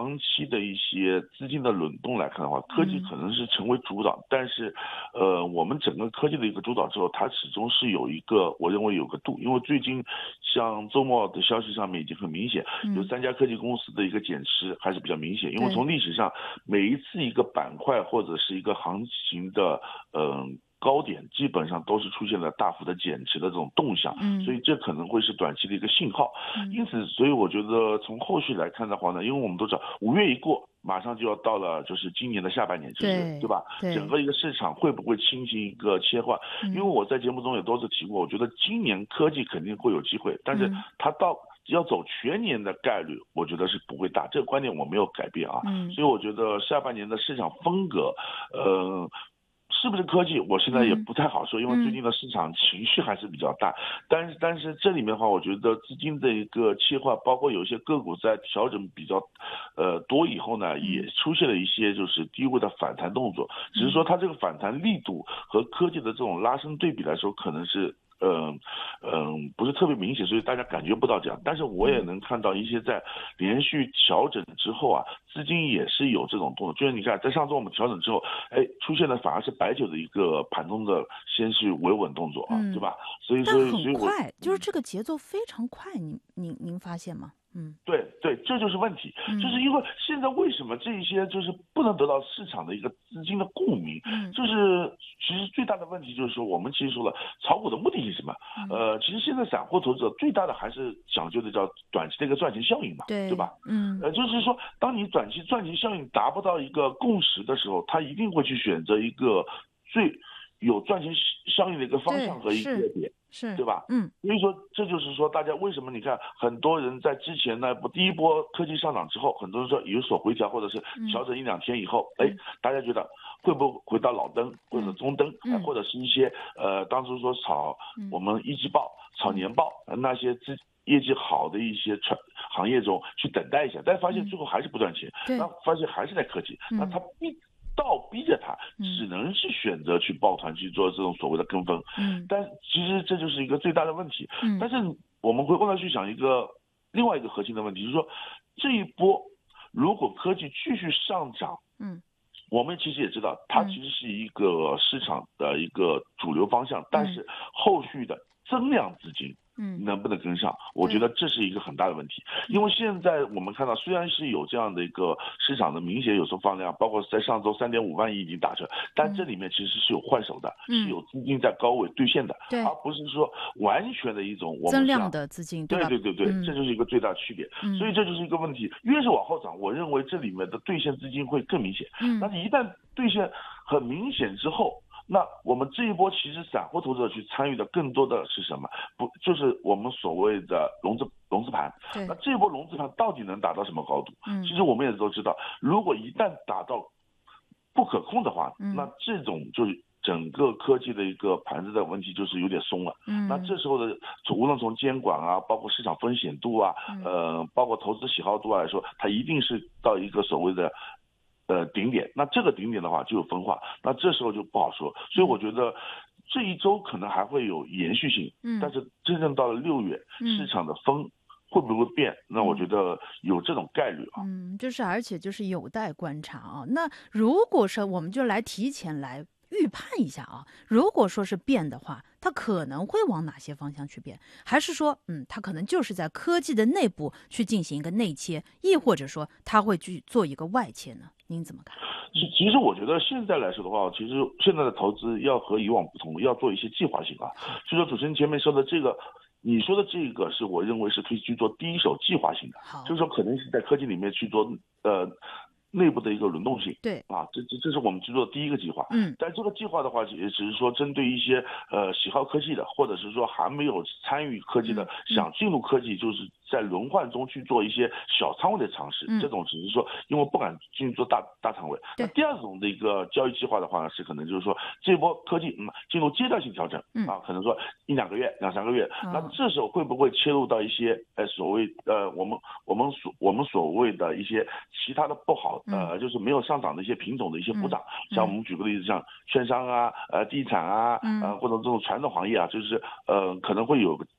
长期的一些资金的轮动来看的话，科技可能是成为主导，但是我们整个科技的一个主导之后，它始终是有一个，我认为有个度，因为最近像周末的消息上面已经很明显，有3家科技公司的一个减持还是比较明显，因为从历史上每一次一个板块或者是一个行情的高点基本上都是出现了大幅的减持的这种动向，所以这可能会是短期的一个信号。因此，所以我觉得从后续来看的话呢，因为我们都知道5月一过，马上就要到了就是今年的下半年，对吧？整个一个市场会不会进行一个切换？因为我在节目中也多次提过，我觉得今年科技肯定会有机会，但是它要走全年的概率，我觉得是不会大，这个观点我没有改变啊。所以我觉得下半年的市场风格，是不是科技，我现在也不太好说，因为最近的市场情绪还是比较大。但是这里面的话，我觉得资金的一个切换，包括有些个股在调整比较多以后呢，也出现了一些就是低位的反弹动作，只是说它这个反弹力度和科技的这种拉升对比来说，可能是不是特别明显，所以大家感觉不到这样。但是我也能看到一些在连续调整之后啊，资金也是有这种动作。就是你看，在上周我们调整之后，出现的反而是白酒的一个盘中的先是维稳动作啊，对吧？所以很快，就是这个节奏非常快，您发现吗？ 对，这就是问题，就是因为现在为什么这一些就是不能得到市场的一个资金的共鸣，就是其实最大的问题就是说，我们其实说了，炒股的目的是什么？其实现在散户投资者最大的还是讲究的叫短期的一个赚钱效应嘛，对吧？就是说，当你短期赚钱效应达不到一个共识的时候，他一定会去选择一个最有赚钱效应的一个方向和一个点。对吧？所以说这就是说，大家为什么你看很多人在之前第一波科技上涨之后，很多人说有所回调，或者是调整1-2天以后，大家觉得会不会回到老登或者中登，或者是一些当初说炒我们一季报、炒年报那些业绩好的一些行业中去等待一下，但发现最后还是不赚钱，那发现还是在科技，那他逼着他只能是选择去抱团去做这种所谓的跟风，但其实这就是一个最大的问题。但是我们回过来去想另外一个核心的问题，就是说这一波如果科技继续上涨，我们其实也知道它其实是一个市场的一个主流方向，但是后续的增量资金能不能跟上？我觉得这是一个很大的问题，因为现在我们看到，虽然是有这样的一个市场的明显有所放量，包括在上周3.5万亿已经打折，但这里面其实是有换手的，是有资金在高位兑现的，而不是说完全的一种我们增量的资金， 对，这就是一个最大区别。所以这就是一个问题，越是往后涨，我认为这里面的兑现资金会更明显。但是一旦兑现很明显之后，那我们这一波其实散户投资者去参与的更多的是什么？不就是我们所谓的融资盘？那这一波融资盘到底能达到什么高度？其实我们也都知道，如果一旦达到不可控的话，那这种就是整个科技的一个盘子的问题就是有点松了。那这时候的无论从监管啊，包括市场风险度啊，包括投资喜好度来说，它一定是到一个所谓的顶点，那这个顶点的话就有分化，那这时候就不好说。所以我觉得这一周可能还会有延续性，但是真正到了6月，市场的风会不会变？那我觉得有这种概率啊。 而且有待观察啊。那如果说我们就来提前来预判一下啊，如果说是变的话，它可能会往哪些方向去变？还是说，它可能就是在科技的内部去进行一个内切，亦或者说它会去做一个外切呢？您怎么看？ 其实我觉得现在来说的话，其实现在的投资要和以往不同，要做一些计划性啊。就说主持人前面说的这个，你说的这个是我认为是可以去做第一手计划性的，就是说可能是在科技里面去做内部的一个轮动性， 对啊，这是我们去做的第一个计划。但这个计划的话，也只是说针对一些喜好科技的，或者是说还没有参与科技的，想进入科技，就是在轮换中去做一些小仓位的尝试。这种只是说因为不敢进入做大仓位。那第二种的一个交易计划的话呢，是可能就是说这波科技进入阶段性调整，可能说1-2个月、2-3个月，那这时候会不会切入到一些所谓我们所谓的一些其他的不好就是没有上涨的一些品种的一些补涨，像我们举个例子，像券商啊、地产啊，或者这种传统行业啊，就是可能会有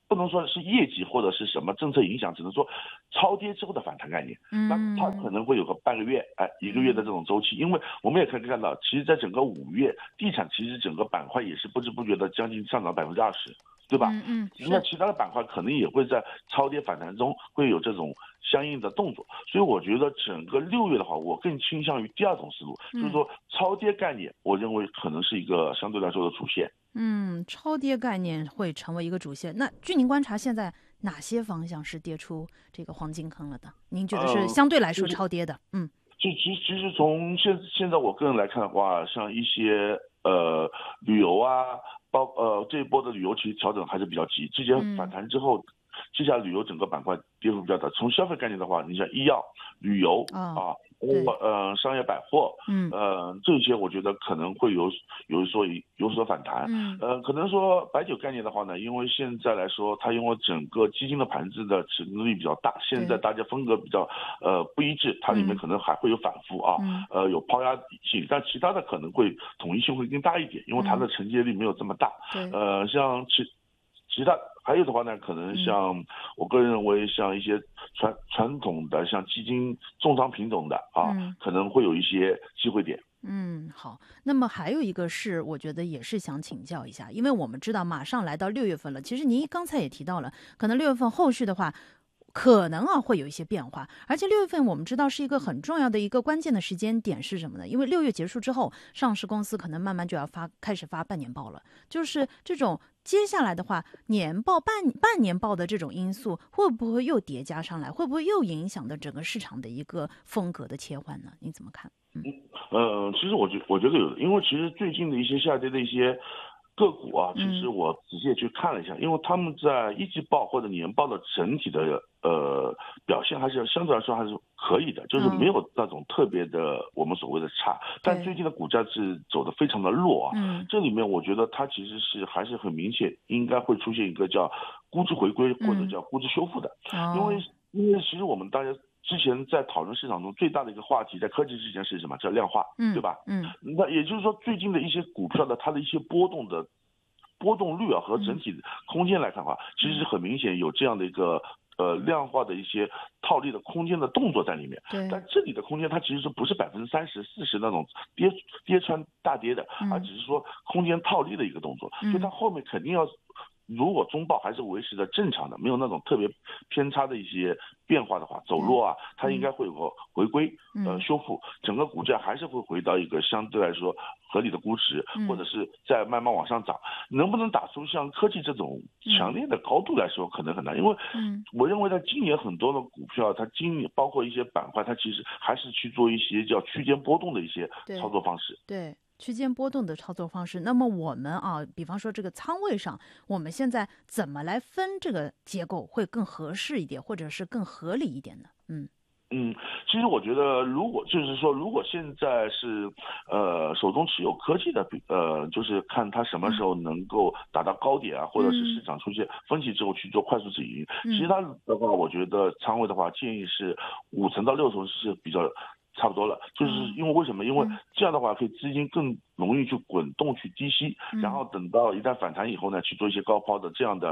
不能说是业绩或者是什么政策影响，只能说超跌之后的反弹概念。那它可能会有个半个月1个月的这种周期，因为我们也可以看到，其实在整个5月，地产其实整个板块也是不知不觉的将近上涨20%。对吧？那其他的板块可能也会在超跌反弹中会有这种相应的动作，所以我觉得整个6月的话，我更倾向于第二种思路，就是说超跌概念，我认为可能是一个相对来说的主线。 超跌概念会成为一个主线。那据您观察，现在哪些方向是跌出这个黄金坑了的？您觉得是相对来说超跌的？ 其实从现在我个人来看的话，像一些旅游啊，这一波的旅游其实调整还是比较急，之前反弹之后，接下来旅游整个板块跌幅比较大。从消费概念的话，你像医药、旅游商业百货，这些我觉得可能会有所反弹。可能说白酒概念的话呢，因为现在来说，它因为整个基金的盘子的持股力比较大，现在大家风格比较不一致，它里面可能还会有反复有抛压性，但其他的可能会统一性会更大一点，因为它的承接力没有这么大。像其他还有的话呢，可能像我个人认为，像一些传统的像基金重仓品种的可能会有一些机会点。 好。那么还有一个是，我觉得也是想请教一下，因为我们知道马上来到6月份了，其实您刚才也提到了，可能6月份后续的话，可能会有一些变化，而且6月份我们知道是一个很重要的一个关键的时间点是什么呢？因为6月结束之后，上市公司可能慢慢就要开始发半年报了，就是这种接下来的话，年报半年报的这种因素会不会又叠加上来？会不会又影响到整个市场的一个风格的切换呢？你怎么看？ 其实我觉得有的，因为其实最近的一些下跌的一些个股其实我仔细去看了一下，因为他们在一季报或者年报的整体的表现还是相对来说还是可以的，就是没有那种特别的我们所谓的差，但最近的股价是走得非常的弱这里面我觉得它其实还是很明显应该会出现一个叫估值回归或者叫估值修复的，因为其实我们大家之前在讨论市场中最大的一个话题，在科技之前是什么？叫量化，对吧？那也就是说，最近的一些股票的它的一些波动率和整体空间来看的话，其实是很明显有这样的一个量化的一些套利的空间的动作在里面。但这里的空间它其实是不是30%、40%那种跌穿大跌的，而只是说空间套利的一个动作，所以它后面肯定要。如果中报还是维持的正常的，没有那种特别偏差的一些变化的话，走弱它应该会有个回归修复，整个股价还是会回到一个相对来说合理的估值，或者是再慢慢往上涨。能不能打出像科技这种强烈的高度来说，可能很难，因为我认为在今年很多的股票，它今年包括一些板块，它其实还是去做一些叫区间波动的一些操作方式。 对。区间波动的操作方式，那么我们比方说这个仓位上，我们现在怎么来分这个结构会更合适一点，或者是更合理一点呢？ 其实我觉得，如果现在是手中持有科技的，就是看它什么时候能够达到高点或者是市场出现分歧之后去做快速止盈。其他的话，我觉得仓位的话，建议是5成到6成是比较差不多了，就是因为为什么？因为这样的话可以资金更容易去滚动去低吸，然后等到一旦反弹以后呢，去做一些高抛的这样的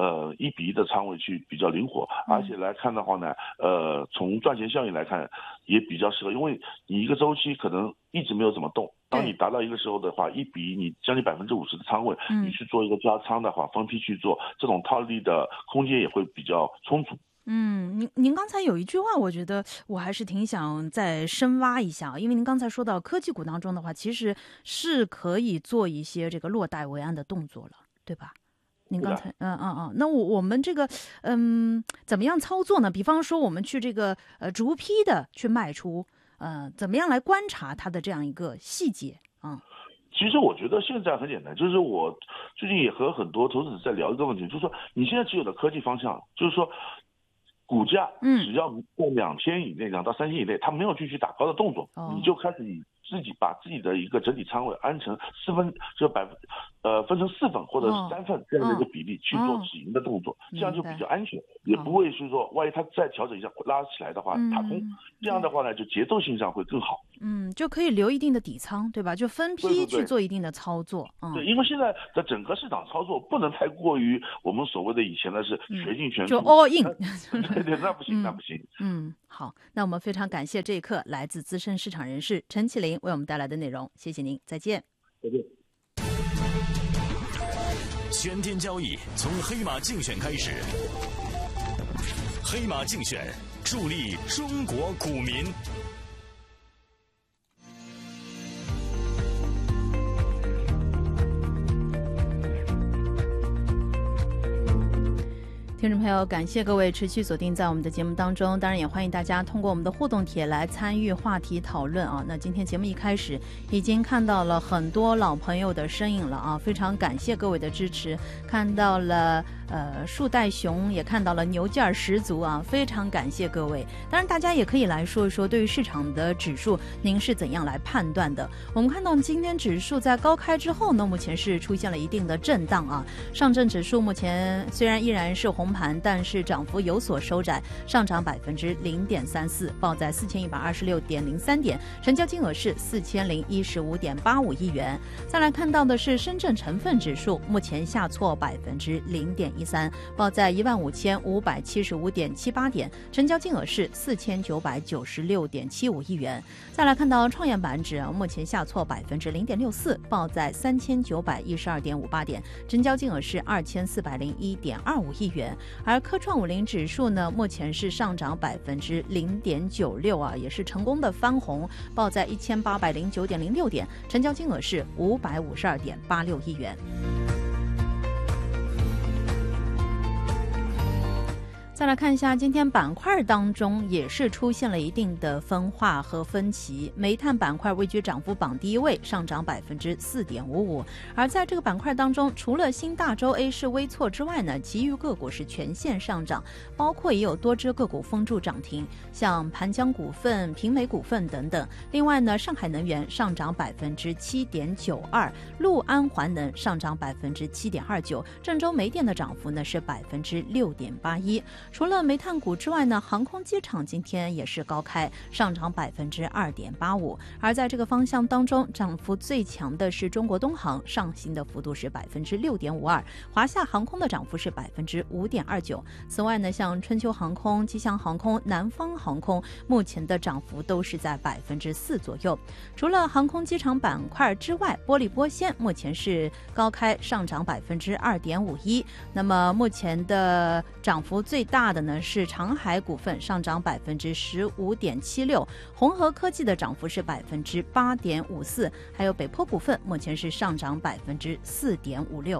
1比1的仓位去比较灵活，而且来看的话呢，从赚钱效应来看也比较适合，因为你一个周期可能一直没有怎么动，当你达到一个时候的话，1比1你将近50%的仓位，你去做一个加仓的话，分批去做，这种套利的空间也会比较充足。 您刚才有一句话，我觉得我还是挺想再深挖一下，因为您刚才说到科技股当中的话，其实是可以做一些这个落袋为安的动作了，对吧？您刚才那我们这个怎么样操作呢？比方说我们去这个逐批的去卖出，怎么样来观察它的这样一个细节其实我觉得现在很简单，就是我最近也和很多投资者在聊一个问题，就是说你现在持有的科技方向，就是说股价只要在2天以内，2到3天以内，它没有继续打高的动作，你就开始把自己的一个整体仓位安成分成4份或者是3份这样的一个比例去做止盈的动作，这样就比较安全，也不会是说万一它再调整一下拉起来的话踏空，这样的话呢就节奏性上会更好。 就可以留一定的底仓，对吧？就分批去做一定的操作。 对，因为现在的整个市场操作不能太过于我们所谓的以前的是全进全出， 就 all in。 对，那不行，那不行。 好，那我们非常感谢这一刻来自资深市场人士陈启麟为我们带来的内容，谢谢您，再见。 再见。 全天交易从黑马竞选开始，黑马竞选助力中国股民。 听众朋友，感谢各位持续锁定在我们的节目当中，当然也欢迎大家通过我们的互动帖来参与话题讨论啊。那今天节目一开始已经看到了很多老朋友的身影了啊，非常感谢各位的支持，看到了树袋熊，也看到了牛劲儿十足啊，非常感谢各位。当然大家也可以来说一说对于市场的指数您是怎样来判断的。我们看到今天指数在高开之后呢，目前是出现了一定的震荡啊。上证指数目前虽然依然是红盘，但是涨幅有所收窄，上涨0.34%，报在4126.03点，成交金额是4015.85亿元。再来看到的是深圳成分指数，目前下挫0.13%，报在15575.78点，成交金额是4996.75亿元。再来看到创业板指，目前下挫0.64%，报在3912.58点，成交金额是2401.25亿元。而科创50指数呢，目前是上涨0.96%啊，也是成功的翻红，报在1809.06点，成交金额是552.86亿元。再来看一下今天板块当中也是出现了一定的分化和分歧，煤炭板块位居涨幅榜第一位，上涨4.55%。而在这个板块当中，除了新大洲 A 市微挫之外呢，其余个股是全线上涨，包括也有多只个股封住涨停，像盘江股份、平美股份等等。另外呢，上海能源上涨7.92%，陆安环能上涨7.29%，郑州煤电的涨幅呢是6.81%。除了煤炭股之外呢，航空机场今天也是高开，上涨2.85%。而在这个方向当中，涨幅最强的是中国东航，上行的幅度是6.52%，华夏航空的涨幅是5.29%。此外呢，像春秋航空、吉祥航空、南方航空，目前的涨幅都是在4%左右。除了航空机场板块之外，玻璃玻纤目前是高开，上涨2.51%。那么目前的涨幅最大的呢是长海股份，上涨15.76%，红河科技的涨幅是8.54%，还有北坡股份目前是上涨4.56%。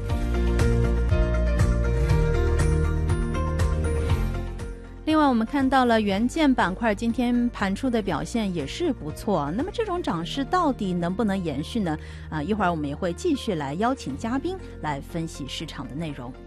另外我们看到了元件板块今天盘出的表现也是不错，那么这种涨势到底能不能延续呢？一会儿我们也会继续来邀请嘉宾来分析市场的内容。